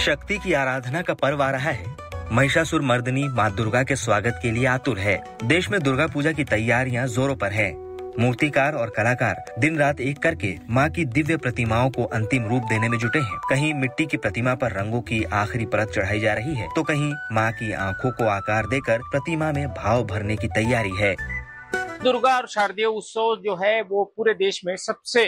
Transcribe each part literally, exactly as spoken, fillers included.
शक्ति की आराधना का पर्व आ रहा है। महिषासुर मर्दिनी माँ दुर्गा के स्वागत के लिए आतुर है। देश में दुर्गा पूजा की तैयारियां जोरों पर है। मूर्तिकार और कलाकार दिन रात एक करके माँ की दिव्य प्रतिमाओं को अंतिम रूप देने में जुटे हैं। कहीं मिट्टी की प्रतिमा पर रंगों की आखिरी परत चढ़ाई जा रही है, तो कहीं माँ की आंखों को आकार देकर प्रतिमा में भाव भरने की तैयारी है। दुर्गा और शारदीय उत्सव जो है वो पूरे देश में सबसे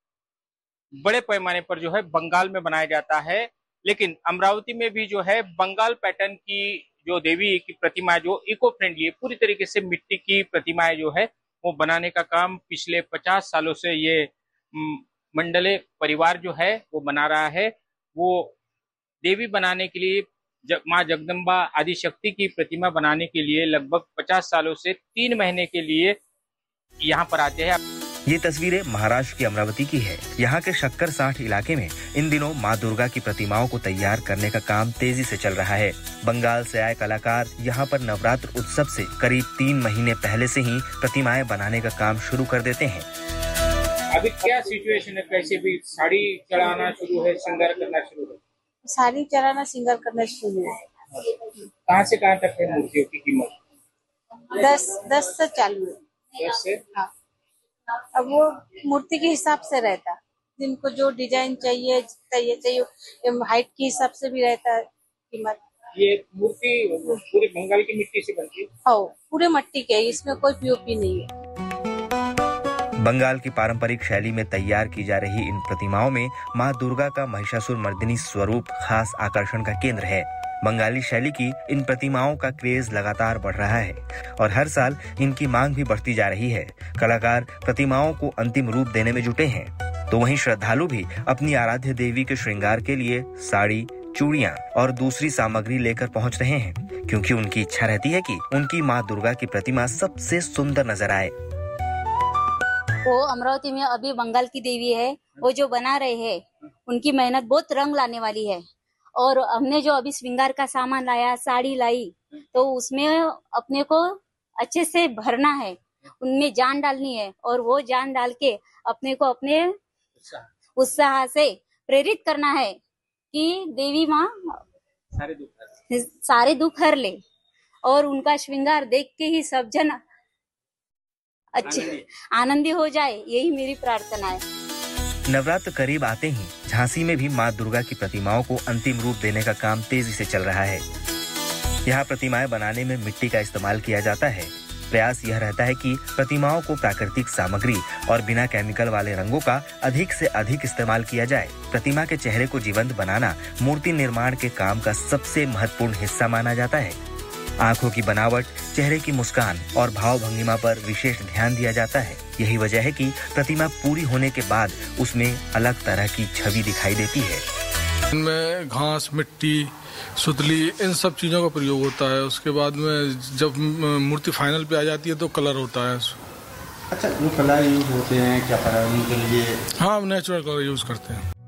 बड़े पैमाने पर जो है बंगाल में बनाया जाता है, लेकिन अमरावती में भी जो है बंगाल पैटर्न की जो देवी की प्रतिमा जो इको फ्रेंडली है, पूरी तरीके से मिट्टी की प्रतिमाएं जो है वो बनाने का काम पिछले पचास सालों से ये मंडले परिवार जो है वो बना रहा है। वो देवी बनाने के लिए जग, माँ जगदम्बा आदि शक्ति की प्रतिमा बनाने के लिए लगभग पचास सालों से तीन महीने के लिए यहाँ पर आते हैं। ये तस्वीरें महाराष्ट्र की अमरावती की है। यहाँ के शक्कर साठ इलाके में इन दिनों माँ दुर्गा की प्रतिमाओं को तैयार करने का काम तेजी से चल रहा है। बंगाल से आए कलाकार यहाँ पर नवरात्र उत्सव से करीब तीन महीने पहले से ही प्रतिमाएं बनाने का काम शुरू कर देते हैं। अभी क्या सिचुएशन है? कैसे भी साड़ी चढ़ाना शुरू है, श्रृंगार करना शुरू है? साड़ी चढ़ाना श्रृंगार करना शुरू है। कहाँ से कहाँ तक है मूर्तियों की कीमत? दस दस से चालू है। दस से हाँ। अब वो मूर्ति के हिसाब से रहता, जिनको जो डिजाइन चाहिए चाहिए चाहिए हाइट के हिसाब से भी रहता है कीमत। ये मूर्ति पूरे बंगाल की मिट्टी से बनती है? हाँ, पूरे मिट्टी के, इसमें कोई पीओपी नहीं है। बंगाल की पारंपरिक शैली में तैयार की जा रही इन प्रतिमाओं में माँ दुर्गा का महिषासुर मर्दिनी स्वरूप खास आकर्षण का केंद्र है। बंगाली शैली की इन प्रतिमाओं का क्रेज लगातार बढ़ रहा है और हर साल इनकी मांग भी बढ़ती जा रही है। कलाकार प्रतिमाओं को अंतिम रूप देने में जुटे हैं, तो वहीं श्रद्धालु भी अपनी आराध्य देवी के श्रृंगार के लिए साड़ी, चूड़ियां और दूसरी सामग्री लेकर पहुंच रहे हैं, क्योंकि उनकी इच्छा रहती है कि उनकी माँ दुर्गा की प्रतिमा सबसे सुंदर नजर आए। वो अमरावती में अभी बंगाल की देवी है, वो जो बना रहे हैं उनकी मेहनत बहुत रंग लाने वाली है। और हमने जो अभी श्रृंगार का सामान लाया, साड़ी लाई, तो उसमें अपने को अच्छे से भरना है, उनमें जान डालनी है और वो जान डाल के अपने को अपने उत्साह से प्रेरित करना है कि देवी माँ सारे दुख सारे दुख हर ले और उनका श्रृंगार देख के ही सब जन अच्छे आनंदी हो जाए, यही मेरी प्रार्थना है। नवरात्र करीब आते ही झांसी में भी माँ दुर्गा की प्रतिमाओं को अंतिम रूप देने का काम तेजी से चल रहा है। यहाँ प्रतिमाएं बनाने में मिट्टी का इस्तेमाल किया जाता है। प्रयास यह रहता है कि प्रतिमाओं को प्राकृतिक सामग्री और बिना केमिकल वाले रंगों का अधिक से अधिक इस्तेमाल किया जाए। प्रतिमा के चेहरे को जीवंत बनाना मूर्ति निर्माण के काम का सबसे महत्वपूर्ण हिस्सा माना जाता है। आंखों की बनावट, चेहरे की मुस्कान और भाव भंगिमा पर विशेष ध्यान दिया जाता है। यही वजह है कि प्रतिमा पूरी होने के बाद उसमें अलग तरह की छवि दिखाई देती है। इनमें घास, मिट्टी, सुतली, इन सब चीजों का प्रयोग होता है। उसके बाद में जब मूर्ति फाइनल पे आ जाती है तो कलर होता है। अच्छा, जो कलर यूज होते हैं क्या उनके लिए? हाँ, नेचुरल कलर यूज करते हैं।